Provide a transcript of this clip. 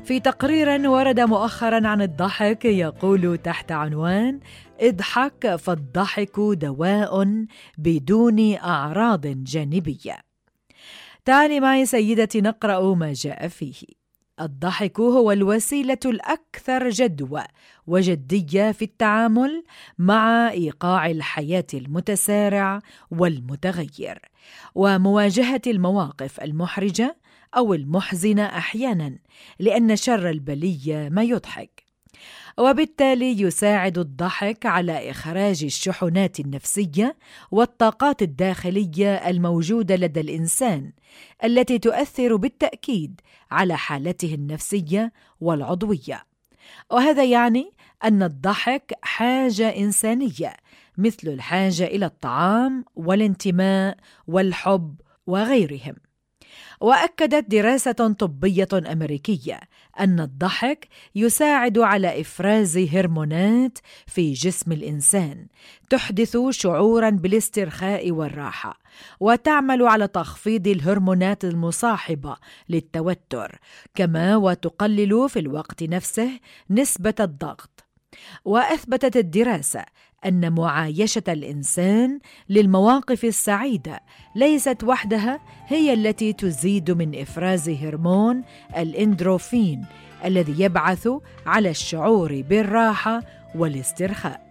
في تقرير ورد مؤخراً عن الضحك يقول تحت عنوان: اضحك فالضحك دواء بدون أعراض جانبية. تعالي معي سيدتي نقرأ ما جاء فيه. الضحك هو الوسيلة الأكثر جدوى وجدية في التعامل مع إيقاع الحياة المتسارع والمتغير ومواجهة المواقف المحرجة أو المحزنة أحياناً، لأن شر البلية ما يضحك. وبالتالي يساعد الضحك على إخراج الشحنات النفسية والطاقات الداخلية الموجودة لدى الإنسان، التي تؤثر بالتأكيد على حالته النفسية والعضوية. وهذا يعني أن الضحك حاجة إنسانية، مثل الحاجة إلى الطعام والانتماء والحب وغيرهم. وأكدت دراسة طبية أمريكية أن الضحك يساعد على إفراز هرمونات في جسم الإنسان تحدث شعوراً بالاسترخاء والراحة، وتعمل على تخفيض الهرمونات المصاحبة للتوتر، كما وتقلل في الوقت نفسه نسبة الضغط. وأثبتت الدراسة أن معايشة الإنسان للمواقف السعيدة ليست وحدها هي التي تزيد من إفراز هرمون الإندروفين الذي يبعث على الشعور بالراحة والاسترخاء.